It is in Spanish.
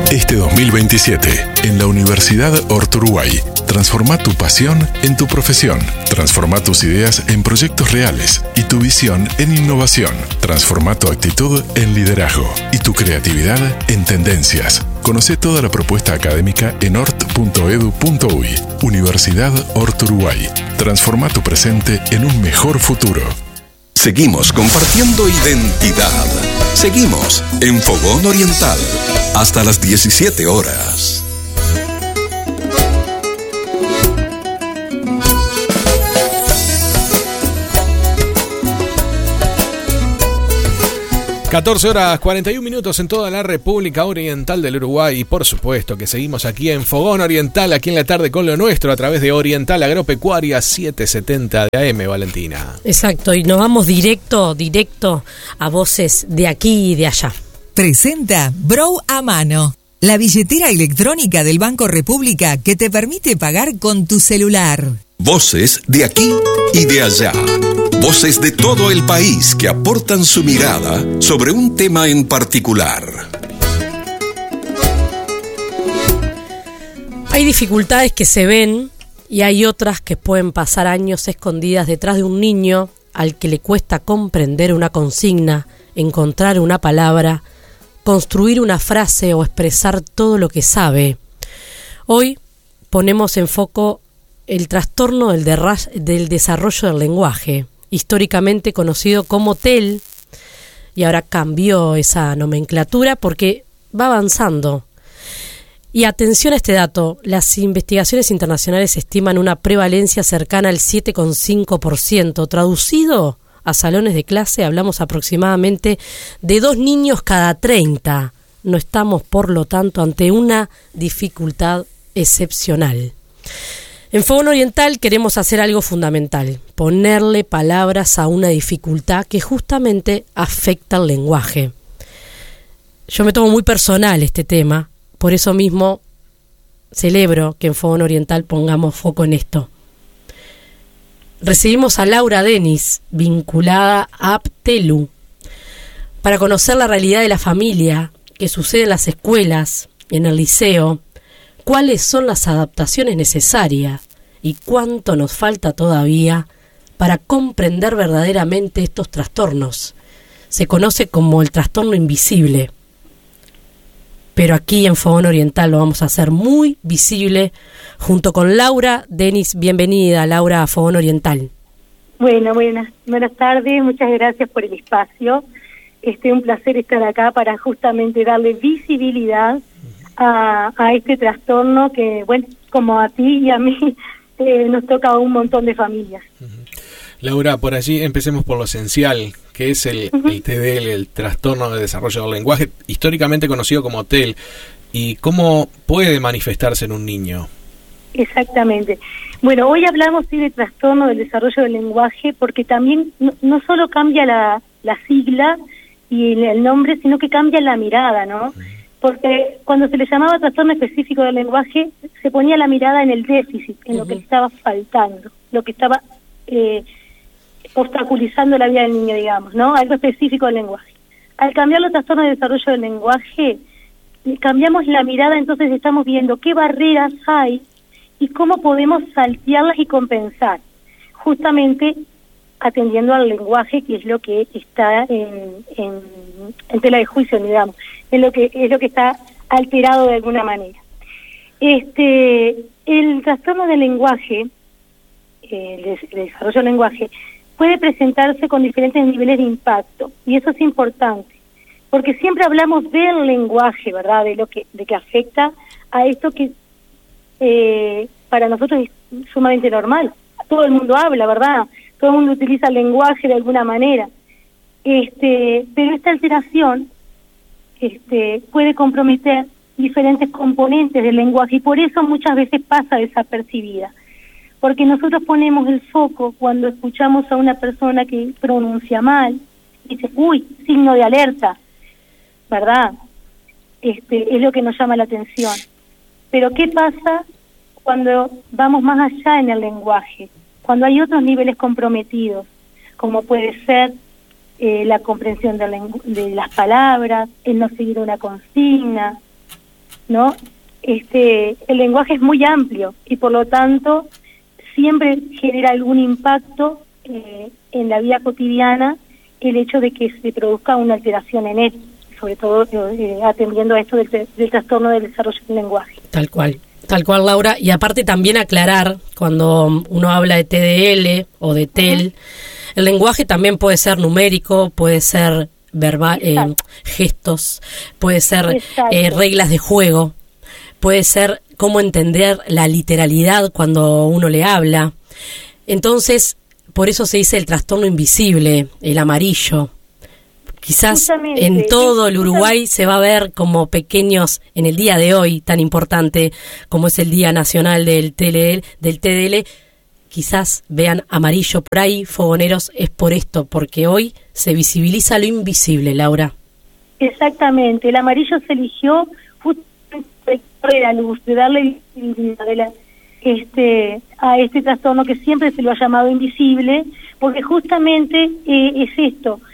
Este 2027, en la Universidad Orturuguay, transforma tu pasión en tu profesión. Transforma tus ideas en proyectos reales y tu visión en innovación. Transforma tu actitud en liderazgo y tu creatividad en tendencias. Conoce toda la propuesta académica en ort.edu.uy. Universidad Orturuguay. Transforma tu presente en un mejor futuro. Seguimos compartiendo identidad. Seguimos en Fogón Oriental hasta las 17 horas. (14:41) en toda la República Oriental del Uruguay. Y por supuesto que seguimos aquí en Fogón Oriental, aquí en la tarde con lo nuestro, a través de Oriental Agropecuaria 770 de AM, Valentina. Exacto, y nos vamos directo a voces de aquí y de allá. Presenta Brow a Mano, la billetera electrónica del Banco República que te permite pagar con tu celular. Voces de aquí y de allá. Voces de todo el país que aportan su mirada sobre un tema en particular. Hay dificultades que se ven y hay otras que pueden pasar años escondidas detrás de un niño al que le cuesta comprender una consigna, encontrar una palabra, construir una frase o expresar todo lo que sabe. Hoy ponemos en foco el trastorno del desarrollo del lenguaje, históricamente conocido como TEL, y ahora cambió esa nomenclatura porque va avanzando. Y atención a este dato, las investigaciones internacionales estiman una prevalencia cercana al 7,5%. Traducido a salones de clase, hablamos aproximadamente de 2 niños cada 30. No estamos, por lo tanto, ante una dificultad excepcional. En Fogón Oriental queremos hacer algo fundamental, ponerle palabras a una dificultad que justamente afecta al lenguaje. Yo me tomo muy personal este tema, por eso mismo celebro que en Fogón Oriental pongamos foco en esto. Recibimos a Laura Denis, vinculada a Aptelu, para conocer la realidad de la familia, qué sucede en las escuelas, en el liceo, cuáles son las adaptaciones necesarias y cuánto nos falta todavía para comprender verdaderamente estos trastornos. Se conoce como el trastorno invisible, pero aquí en Fogón Oriental lo vamos a hacer muy visible junto con Laura Denis. Bienvenida, Laura, a Fogón Oriental. Buenas tardes, muchas gracias por el espacio. Un placer estar acá para justamente darle visibilidad a este trastorno que, bueno, como a ti y a mí, nos toca a un montón de familias. Laura, por allí empecemos por lo esencial, que es el TDL, el trastorno de desarrollo del lenguaje, históricamente conocido como TEL, y cómo puede manifestarse en un niño. Exactamente. Bueno, hoy hablamos sí de trastorno del desarrollo del lenguaje, porque también no solo cambia la sigla y el nombre, sino que cambia la mirada, ¿no? Porque cuando se le llamaba trastorno específico del lenguaje, se ponía la mirada en el déficit, en lo que estaba faltando, lo que estaba obstaculizando la vida del niño, digamos, ¿no? Algo específico del lenguaje. Al cambiar los trastornos de desarrollo del lenguaje, cambiamos la mirada, entonces estamos viendo qué barreras hay y cómo podemos saltearlas y compensar, justamente atendiendo al lenguaje, que es lo que está en tela de juicio, digamos, es lo que está alterado de alguna manera. El trastorno del lenguaje, el desarrollo del lenguaje, puede presentarse con diferentes niveles de impacto, y eso es importante, porque siempre hablamos del lenguaje, ¿verdad?, de que afecta a esto que para nosotros es sumamente normal. Todo el mundo habla, ¿verdad? Todo el mundo utiliza el lenguaje de alguna manera. Pero esta alteración puede comprometer diferentes componentes del lenguaje, y por eso muchas veces pasa desapercibida. Porque nosotros ponemos el foco cuando escuchamos a una persona que pronuncia mal, y dice, uy, signo de alerta, ¿verdad? Es lo que nos llama la atención. Pero ¿qué pasa cuando vamos más allá en el lenguaje? Cuando hay otros niveles comprometidos, como puede ser la comprensión de las palabras, el no seguir una consigna, ¿no? El lenguaje es muy amplio y por lo tanto siempre genera algún impacto en la vida cotidiana el hecho de que se produzca una alteración en él, sobre todo atendiendo a esto del trastorno del desarrollo del lenguaje. Tal cual, Laura. Y aparte también aclarar, cuando uno habla de TDL o de TEL, el lenguaje también puede ser numérico, puede ser verbal, gestos, puede ser reglas de juego, puede ser cómo entender la literalidad cuando uno le habla. Entonces, por eso se dice el trastorno invisible, el amarillo. Quizás justamente, en todo el Uruguay se va a ver como pequeños, en el día de hoy tan importante como es el Día Nacional del TDL, quizás vean amarillo por ahí, fogoneros, es por esto, porque hoy se visibiliza lo invisible, Laura. Exactamente, el amarillo se eligió justamente de la luz, de darle visibilidad a este trastorno que siempre se lo ha llamado invisible, porque justamente es esto,